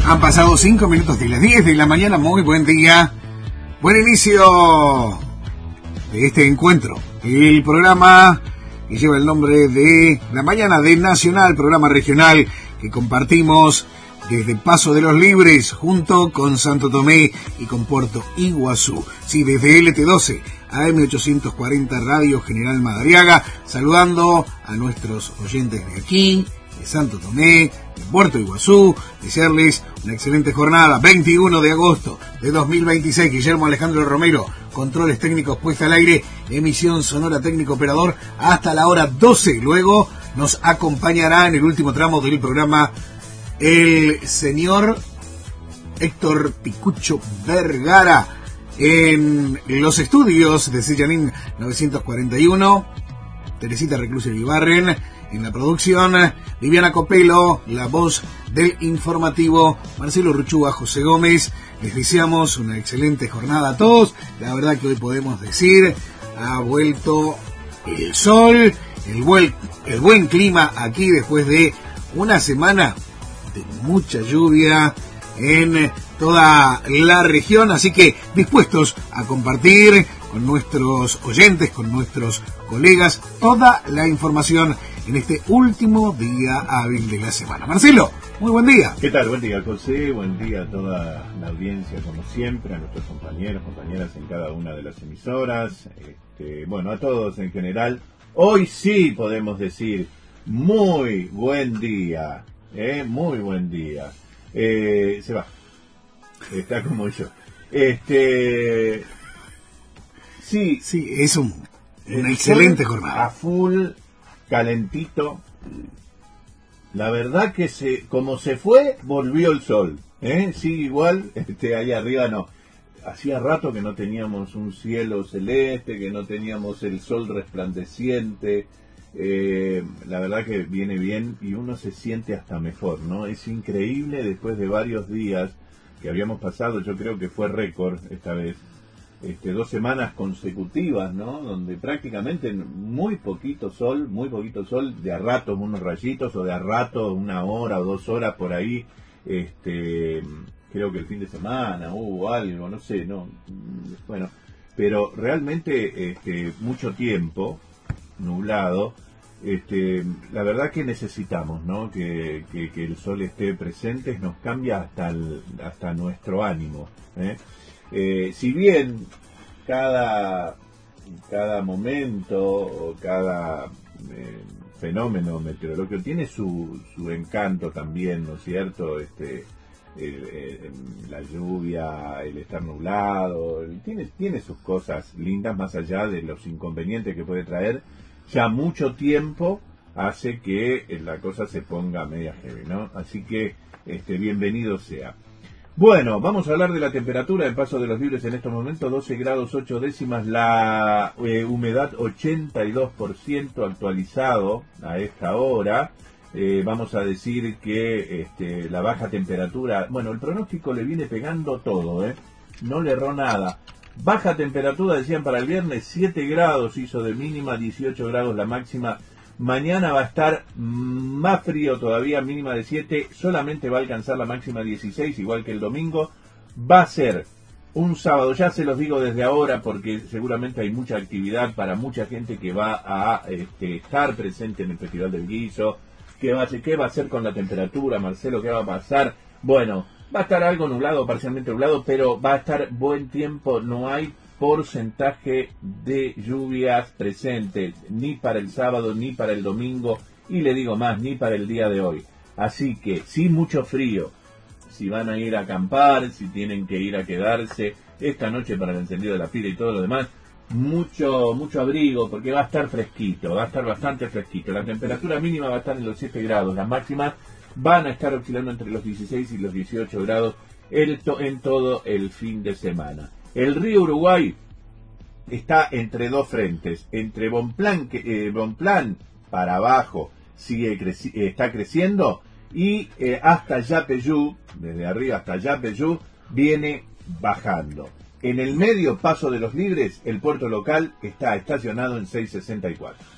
Han pasado 5 minutos de las 10 de la mañana. Muy buen día. Buen inicio de este encuentro. El programa que lleva el nombre de La Mañana de Nacional, programa regional que compartimos desde Paso de los Libres junto con Santo Tomé y con Puerto Iguazú. Sí, desde LT12 AM840 Radio General Madariaga, saludando a nuestros oyentes de aquí, de Santo Tomé, de Puerto Iguazú, desearles una excelente jornada. 21 de agosto de 2026, Guillermo Alejandro Romero, controles técnicos puesta al aire, emisión sonora técnico operador hasta la hora 12. Luego nos acompañará en el último tramo del programa el señor Héctor Picucho Vergara en los estudios de Sellanín 941, Teresita Recluso Ibarren en la producción, Viviana Copelo, la voz del informativo, Marcelo Ruchúa, José Gómez. Les deseamos una excelente jornada a todos. La verdad que hoy podemos decir, ha vuelto el sol, el buen clima aquí después de una semana de mucha lluvia en toda la región, así que dispuestos a compartir con nuestros oyentes, con nuestros colegas, toda la información en este último día hábil de la semana. Marcelo, muy buen día. ¿Qué tal? Buen día, José. Buen día a toda la audiencia, como siempre, a nuestros compañeros, compañeras en cada una de las emisoras, bueno, a todos en general. Hoy sí podemos decir muy buen día, muy buen día. Se va. Está como yo. Sí, es una excelente jornada. A full, calentito. La verdad que como se fue, volvió el sol. Sí, igual, ahí arriba no. Hacía rato que no teníamos un cielo celeste, que no teníamos el sol resplandeciente. La verdad que viene bien y uno se siente hasta mejor, ¿no? Es increíble después de varios días que habíamos pasado, yo creo que fue récord esta vez, 2 semanas consecutivas, ¿no? Donde prácticamente muy poquito sol, de a ratos unos rayitos o de a ratos 1 hora o 2 horas por ahí, creo que el fin de semana hubo algo, no sé, no, bueno, pero realmente mucho tiempo nublado. La verdad que necesitamos, ¿no? que el sol esté presente, nos cambia hasta nuestro ánimo, si bien cada momento o cada fenómeno meteorológico tiene su encanto también, ¿no es cierto? La lluvia, el estar nublado, tiene sus cosas lindas más allá de los inconvenientes que puede traer. Ya mucho tiempo hace que la cosa se ponga media heavy, ¿no? Así que bienvenido sea. Bueno, vamos a hablar de la temperatura de Paso de los Libres en estos momentos, 12 grados 8 décimas, la humedad 82% actualizado a esta hora. Vamos a decir que la baja temperatura, bueno, el pronóstico le viene pegando todo, no le erró nada. Baja temperatura, decían, para el viernes, 7 grados hizo de mínima, 18 grados la máxima. Mañana va a estar más frío todavía, mínima de 7, solamente va a alcanzar la máxima 16, igual que el domingo. Va a ser un sábado, ya se los digo desde ahora, porque seguramente hay mucha actividad para mucha gente que va a estar presente en el Festival del Guiso. ¿Qué va a hacer con la temperatura, Marcelo? ¿Qué va a pasar? Bueno, va a estar algo nublado, parcialmente nublado, pero va a estar buen tiempo. No hay porcentaje de lluvias presentes, ni para el sábado, ni para el domingo, y le digo más, ni para el día de hoy. Así que, sí, mucho frío. Si van a ir a acampar, si tienen que ir a quedarse esta noche para el encendido de la pila y todo lo demás, mucho abrigo, porque va a estar fresquito, va a estar bastante fresquito. La temperatura mínima va a estar en los 7 grados, las máximas van a estar oscilando entre los 16 y los 18 grados en todo el fin de semana. El río Uruguay está entre dos frentes, entre Bonplan para abajo está creciendo, y hasta Yapeyú, desde arriba hasta Yapeyú, viene bajando. En el medio, Paso de los Libres, el puerto local está estacionado en 664.